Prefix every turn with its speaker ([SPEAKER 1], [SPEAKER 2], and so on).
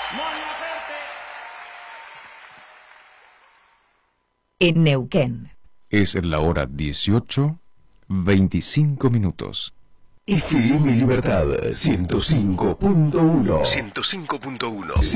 [SPEAKER 1] En Neuquén.
[SPEAKER 2] Es la hora 18:25.
[SPEAKER 3] FM Libertad 105.1.
[SPEAKER 2] 105.1.